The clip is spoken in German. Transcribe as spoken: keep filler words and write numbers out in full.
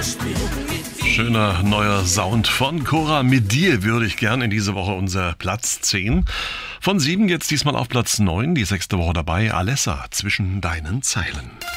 Schöner neuer Sound von Cora. Mit dir würde ich gern in diese Woche unser Platz zehn. Von sieben geht's diesmal auf Platz neun. Die sechste Woche dabei. Alessa, zwischen deinen Zeilen.